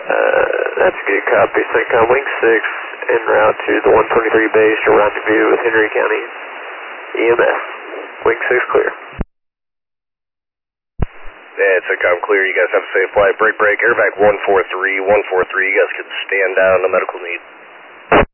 That's a good copy. CENTCOM Wing 6 en route to the 123 base. Your rendezvous with Henry County EMS. Wing 6 clear. Yeah, CENTCOM clear. You guys have a safe flight. Break, airbag 143, 143. You guys can stand down, no medical need.